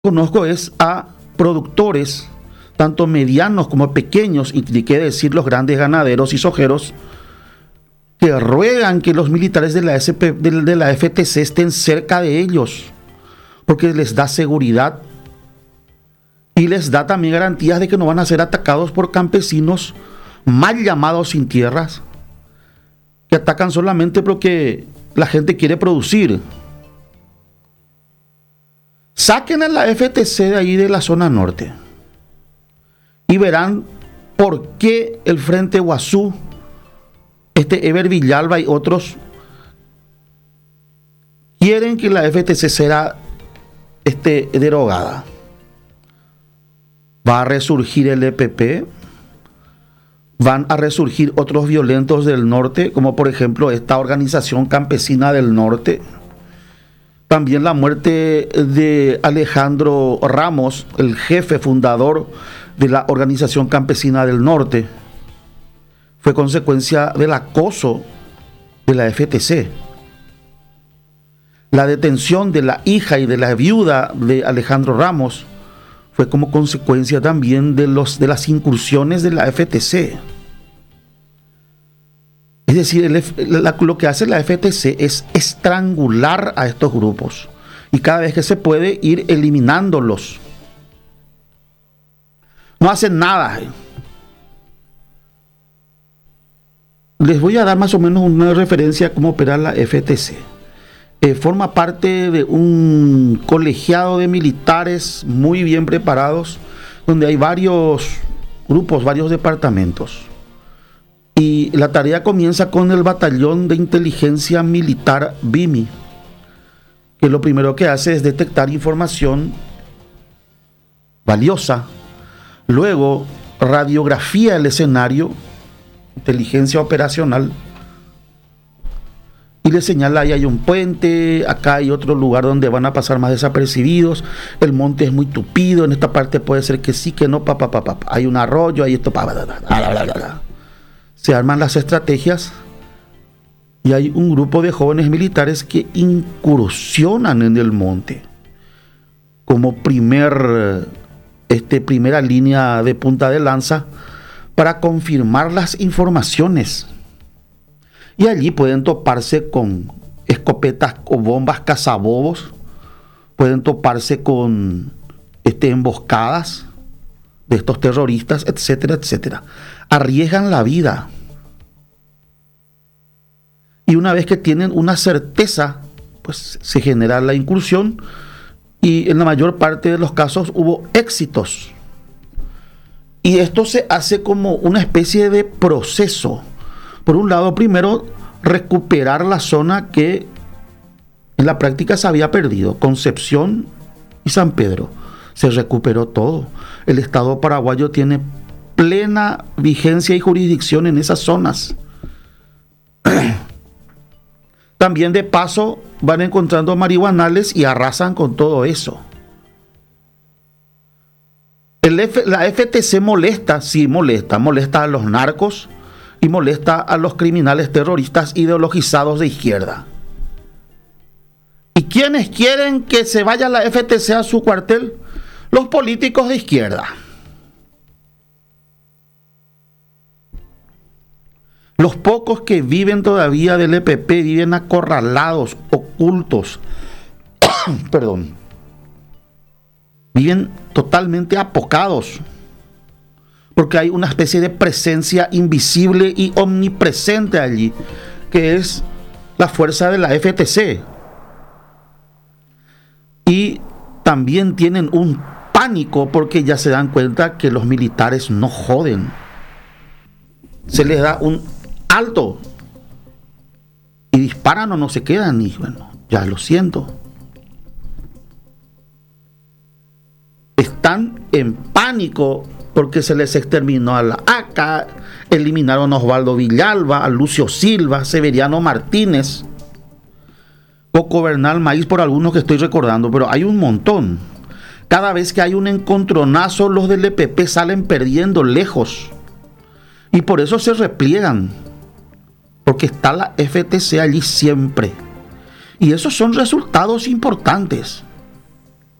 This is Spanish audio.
conozco es a productores, tanto medianos como pequeños, y ni qué decir los grandes ganaderos y sojeros, que ruegan que los militares de la FTC estén cerca de ellos, porque les da seguridad y les da también garantías de que no van a ser atacados por campesinos mal llamados sin tierras, que atacan solamente porque la gente quiere producir. Saquen a la FTC de ahí de la zona norte y verán por qué el Frente Guazú, Eber Villalba y otros quieren que la FTC sea derogada. Va a resurgir el EPP, van a resurgir otros violentos del norte, como por ejemplo esta organización campesina del norte. También la muerte de Alejandro Ramos, el jefe fundador de la organización campesina del norte, fue consecuencia del acoso de la FTC. La detención de la hija y de la viuda de Alejandro Ramos fue como consecuencia también de las incursiones de la FTC. Es decir, lo que hace la FTC es estrangular a estos grupos y cada vez que se puede ir eliminándolos. No hacen nada. Les voy a dar más o menos una referencia a cómo opera la FTC. Forma parte de un colegiado de militares muy bien preparados, donde hay varios grupos, varios departamentos. Y la tarea comienza con el batallón de inteligencia militar BIMI, que lo primero que hace es detectar información valiosa, luego radiografía el escenario, inteligencia operacional, y le señala: ahí hay un puente, acá hay otro lugar donde van a pasar más desapercibidos, el monte es muy tupido, en esta parte puede ser que sí, que no, hay un arroyo, hay esto, Se arman las estrategias y hay un grupo de jóvenes militares que incursionan en el monte como primera línea de punta de lanza para confirmar las informaciones. Y allí pueden toparse con escopetas o bombas cazabobos, pueden toparse con emboscadas de estos terroristas, etcétera, etcétera. Arriesgan la vida. Y una vez que tienen una certeza, pues se genera la incursión y en la mayor parte de los casos hubo éxitos. Y esto se hace como una especie de proceso. Por un lado, primero, recuperar la zona que en la práctica se había perdido. Concepción y San Pedro. Se recuperó todo. El Estado paraguayo tiene plena vigencia y jurisdicción en esas zonas. También de paso van encontrando marihuanales y arrasan con todo eso. La FTC molesta, sí molesta a los narcos y molesta a los criminales terroristas ideologizados de izquierda. ¿Y quiénes quieren que se vaya la FTC a su cuartel? Los políticos de izquierda. Los pocos que viven todavía del EPP viven acorralados, ocultos. Perdón. Viven totalmente apocados. Porque hay una especie de presencia invisible y omnipresente allí, que es la fuerza de la FTC. Y también tienen un pánico porque ya se dan cuenta que los militares no joden. Se les da un alto y disparan o no se quedan, y bueno, ya lo siento. Están en pánico porque se les exterminó a la ACA, eliminaron a Osvaldo Villalba, a Lucio Silva, Severiano Martínez, Coco Bernal Maíz, por algunos que estoy recordando, pero hay un montón. Cada vez que hay un encontronazo, los del EPP salen perdiendo lejos y por eso se repliegan, porque está la FTC allí siempre. Y esos son resultados importantes.